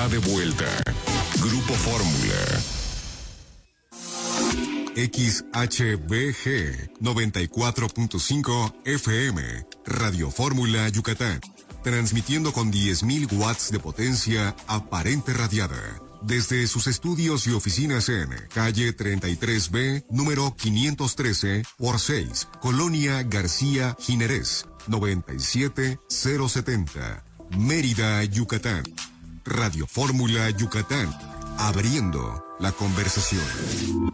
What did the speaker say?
está de vuelta. Grupo Fórmula. XHBG 94.5 FM, Radio Fórmula Yucatán, transmitiendo con 10.000 watts de potencia aparente radiada, desde sus estudios y oficinas en calle 33B, número 513 por 6, Colonia García Jiménez, 97070, Mérida, Yucatán. Radio Fórmula Yucatán, abriendo la conversación.